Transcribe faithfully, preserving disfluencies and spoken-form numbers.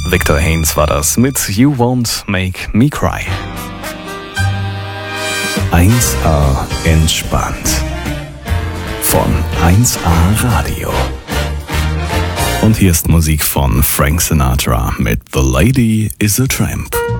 Victor Haynes war das mit You Won't Make Me Cry. eins A entspannt. Von eins A Radio. Und hier ist Musik von Frank Sinatra mit The Lady is a Tramp.